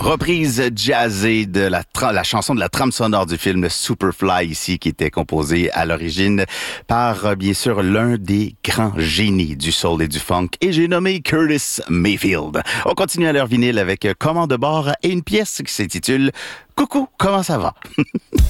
reprise jazzée de la chanson de la trame sonore du film Superfly ici, qui était composée à l'origine par, bien sûr, l'un des grands génies du soul et du funk, et j'ai nommé Curtis Mayfield. On continue à l'heure vinyle avec Commande de bord et une pièce qui s'intitule « Coucou, comment ça va? »